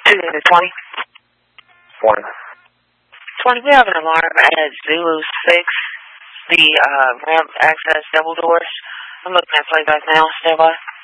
Tune in to 20. 1. 20, we have an alarm at Zulu 6, the ramp access double doors. I'm looking at playback now. Stand by.